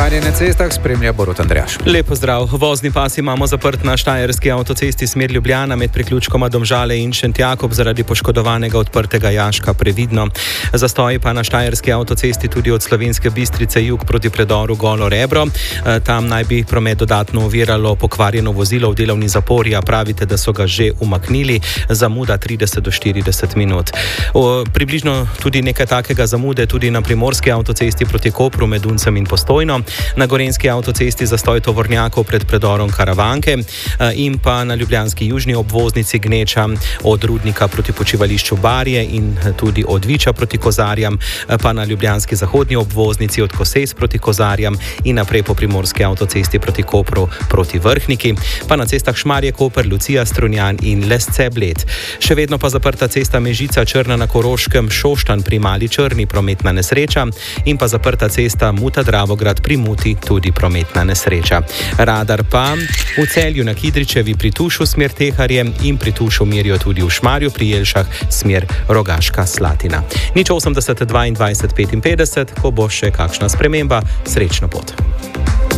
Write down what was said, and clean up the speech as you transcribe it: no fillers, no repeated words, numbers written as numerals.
Stanje na cestah spremlja Borut Andrejaš. Lep pozdrav. Vozni pas imamo zaprt na štajerski avtocesti smer Ljubljana med priključkoma Domžale in Šentjakob zaradi poškodovanega odprtega jaška. Previdno. Zastoji pa na štajerski avtocesti tudi od Slovenske Bistrice jug proti predoru Golo Rebro. Tam naj bi promet dodatno oviralo pokvarjeno vozilo v delovni zapori, a pravite, da so ga že umaknili. Zamuda 30 do 40 minut. Približno tudi nekaj takega zamude tudi na primorski avtocesti proti Kopru med Uncem in Postojno. Na gorenjski avtocesti zastoj tovornjakov pred predorom Karavanke in pa na ljubljanski južni obvoznici Gneča od Rudnika proti počivališču Barje in tudi od Viča proti Kozarjam, pa na ljubljanski zahodni obvoznici od Kosez proti Kozarjam in naprej po primorski avtocesti proti Kopru proti Vrhniki, pa na cestah Šmarje-Koper, Lucija, Strunjan in Lesce-Bled. Še vedno pa zaprta cesta Mežica Črna na Koroškem, Šoštanj pri Mali Črni, prometna nesreča, in pa zaprta cesta Muta-Dravograd pri Muti, tudi prometna nesreča. Radar pa v Celju na Kidričevi pri Tušu smer Teharje in pri Tušu merijo tudi v Šmarju pri Jelšah smer Rogaška Slatina. 080 22 55, ko bo še kakšna sprememba, srečno pot.